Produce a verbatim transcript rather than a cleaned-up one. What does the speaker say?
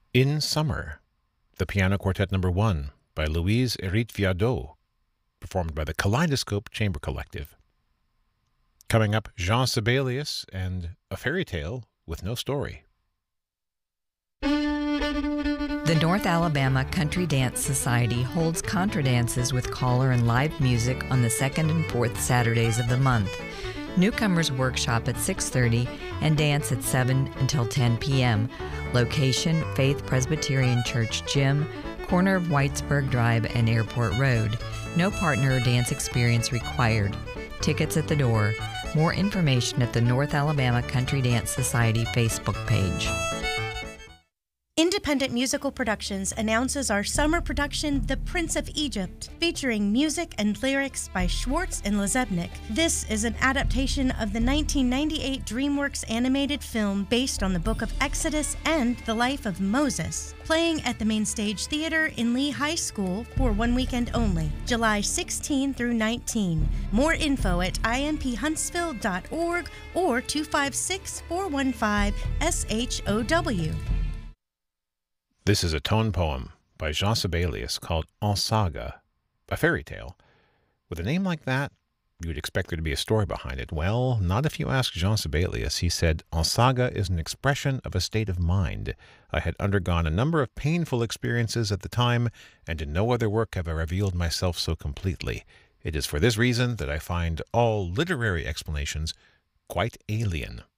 In Summer, the Piano Quartet Number One by Louise Hérite-Viardot, performed by the Kaleidoscope Chamber Collective. Coming up, Jean Sibelius and A Fairy Tale with No Story. The North Alabama Country Dance Society holds contra dances with caller and live music on the second and fourth Saturdays of the month. Newcomers workshop at six thirty and dance at seven until ten p.m. Location, Faith Presbyterian Church Gym, corner of Whitesburg Drive and Airport Road. No partner or dance experience required. Tickets at the door. More information at the North Alabama Country Dance Society Facebook page. Independent Musical Productions announces our summer production, The Prince of Egypt, featuring music and lyrics by Schwartz and Lezebnik. This is an adaptation of the nineteen ninety-eight DreamWorks animated film based on the Book of Exodus and the life of Moses, playing at the Main Stage Theater in Lee High School for one weekend only, July sixteenth through nineteenth. More info at I M P huntsville dot org or two five six, four one five, S H O W. This is a tone poem by Jean Sibelius called En Saga, a fairy tale. With a name like that, you would expect there to be a story behind it. Well, not if you ask Jean Sibelius. He said, En Saga is an expression of a state of mind. I had undergone a number of painful experiences at the time, and in no other work have I revealed myself so completely. It is for this reason that I find all literary explanations quite alien.